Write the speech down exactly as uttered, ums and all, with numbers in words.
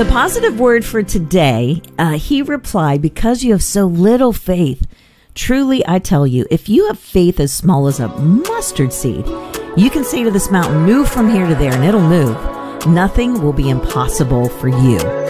The positive word for today, uh, he replied, because you have so little faith. Truly, I tell you, if you have faith as small as a mustard seed, you can say to this mountain, move from here to there, and it'll move. Nothing will be impossible for you.